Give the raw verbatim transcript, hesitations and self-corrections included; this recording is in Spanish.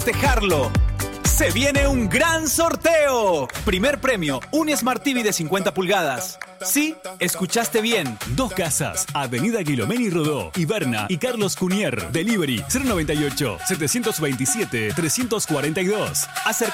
festejarlo. Se viene un gran sorteo. Primer premio, un Smart T V de cincuenta pulgadas. Sí, escuchaste bien. Dos casas, Avenida Guilomén y Rodó, Iberna y Carlos Cunier. Delivery cero noventa y ocho, setecientos veintisiete, trescientos cuarenta y dos. Acerca